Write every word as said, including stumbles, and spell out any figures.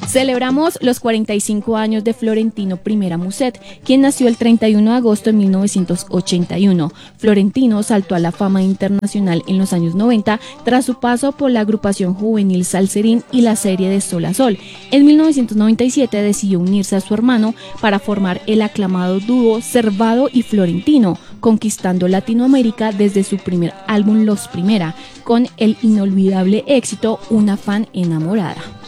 Celebramos los cuarenta y cinco años de Florentino Primera Muset, quien nació el treinta y uno de agosto de mil novecientos ochenta y uno. Florentino saltó a la fama internacional en los años noventa tras su paso por la agrupación juvenil Salserín y la serie de Sol a Sol. En mil novecientos noventa y siete decidió unirse a su hermano para formar el aclamado dúo Servado y Florentino, conquistando Latinoamérica desde su primer álbum Los Primera, con el inolvidable éxito Una fan enamorada.